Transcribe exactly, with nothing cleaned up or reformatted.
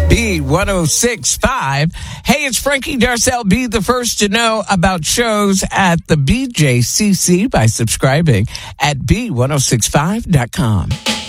B one oh six point five. Hey, it's Frankie Darcell. Be the first to know about shows at the B J C C by subscribing at B ten sixty-five dot com.